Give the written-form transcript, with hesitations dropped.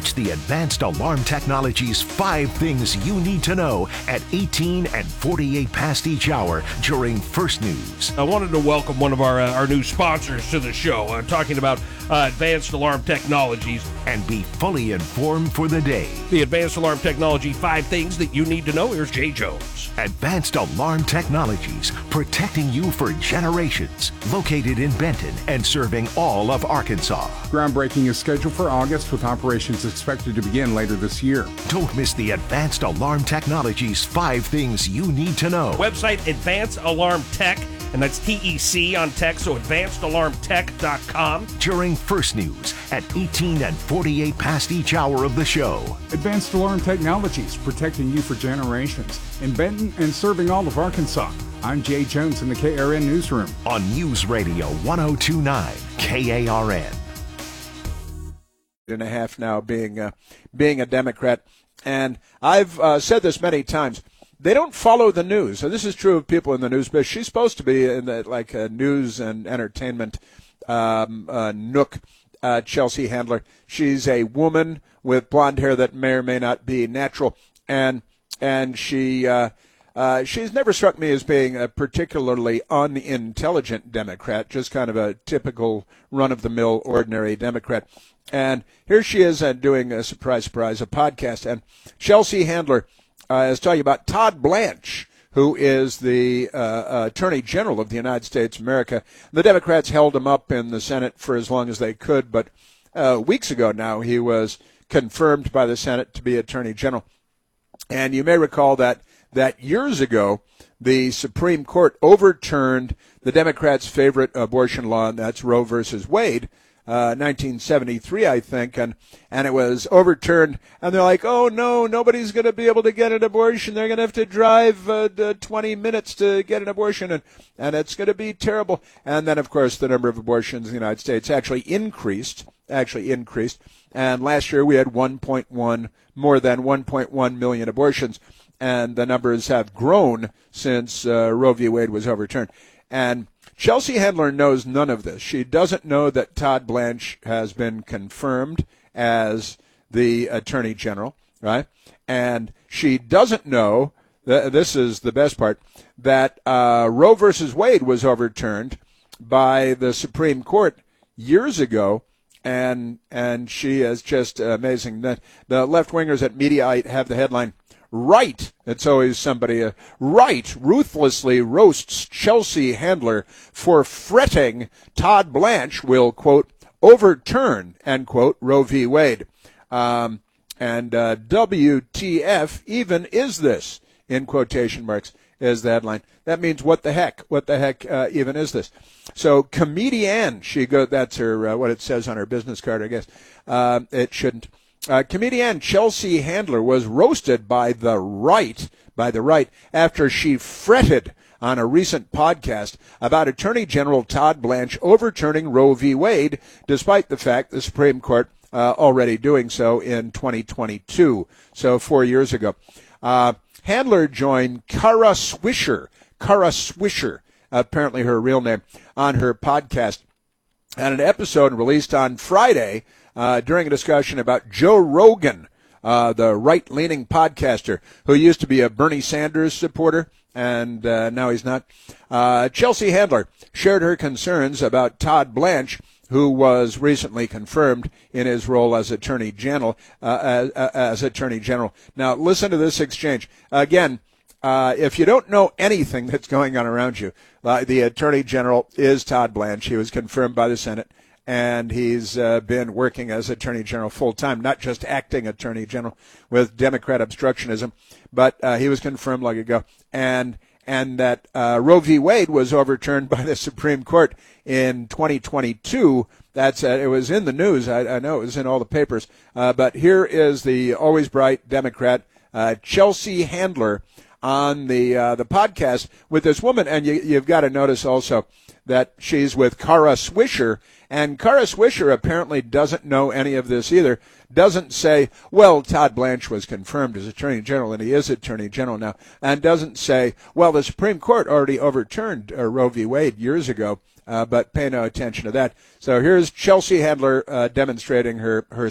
Catch the Advanced Alarm Technologies 5 Things You Need to Know at 18 and 48 past each hour during First News. I wanted to welcome one of our new sponsors to the show. I'm talking about Advanced Alarm Technologies. And be fully informed for the day. The Advanced Alarm Technology 5 Things That You Need to Know. Here's Jay Jones. Advanced Alarm Technologies, protecting you for generations. Located in Benton and serving all of Arkansas. Groundbreaking is scheduled for August, with operations expected to begin later this year. Don't miss the Advanced Alarm Technologies 5 Things You Need to Know. Website Advanced Alarm Tech, and that's TEC on tech, so advancedalarmtech.com. During First News at 18 and 48 past each hour of the show. Advanced Alarm Technologies, protecting you for generations. In Benton and serving all of Arkansas. I'm Jay Jones in the KRN Newsroom. On News Radio 1029 KARN. And a half now being a Democrat. And I've said this many times. They don't follow the news. So this is true of people in the news business. She's supposed to be in the news and entertainment nook, Chelsea Handler. She's a woman with blonde hair that may or may not be natural, and she's never struck me as being a particularly unintelligent Democrat, just kind of a typical run-of-the-mill, ordinary Democrat. And here she is doing a surprise, a podcast. And Chelsea Handler is talking about Todd Blanche, who is the Attorney General of the United States of America. The Democrats held him up in the Senate for as long as they could, but weeks ago now he was confirmed by the Senate to be Attorney General. And you may recall that years ago, the Supreme Court overturned the Democrats' favorite abortion law, and that's Roe versus Wade, 1973, I think, and it was overturned, and they're like, oh, no, nobody's going to be able to get an abortion. They're going to have to drive 20 minutes to get an abortion, and it's going to be terrible. And then, of course, the number of abortions in the United States actually increased, and last year we had more than 1.1 million abortions, and the numbers have grown since Roe v. Wade was overturned. And Chelsea Handler knows none of this. She doesn't know that Todd Blanche has been confirmed as the Attorney General, right? And she doesn't know, this is the best part, that Roe versus Wade was overturned by the Supreme Court years ago, and she is just amazing. The left-wingers at Mediaite have the headline, Right, it's always somebody, Right ruthlessly roasts Chelsea Handler for fretting Todd Blanche will, quote, overturn, end quote, Roe v. Wade. And WTF even is this, in quotation marks, is the headline. That means what the heck even is this? So comedian, that's her, what it says on her business card, I guess. It shouldn't. Comedian Chelsea Handler was roasted by the right after she fretted on a recent podcast about Attorney General Todd Blanche overturning Roe v. Wade, despite the fact the Supreme Court already doing so in 2022, so 4 years ago. Handler joined Kara Swisher, apparently her real name, on her podcast, and an episode released on Friday during a discussion about Joe Rogan, the right-leaning podcaster who used to be a Bernie Sanders supporter, and now he's not. Chelsea Handler shared her concerns about Todd Blanche, who was recently confirmed in his role as Attorney General. Now, listen to this exchange. Again, if you don't know anything that's going on around you, the Attorney General is Todd Blanche. He was confirmed by the Senate, and he's been working as Attorney General full-time, not just acting Attorney General with Democrat obstructionism, but he was confirmed long ago. And that Roe v. Wade was overturned by the Supreme Court in 2022. It was in the news. I know it was in all the papers. But here is the always bright Democrat, Chelsea Handler, on the podcast with this woman. And you've got to notice also that she's with Kara Swisher. And Kara Swisher apparently doesn't know any of this either. Doesn't say, well, Todd Blanche was confirmed as Attorney General, and he is Attorney General now. And doesn't say, well, the Supreme Court already overturned Roe v. Wade years ago, but pay no attention to that. So here's Chelsea Handler demonstrating her